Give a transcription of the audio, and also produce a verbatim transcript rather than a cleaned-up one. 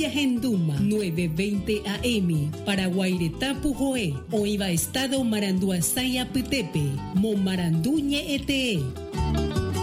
Genduma, nueve veinte A M, para Guairetá Pujoé, Oiva Estado Maranduasaya Pitepe, Momaranduñe E T E.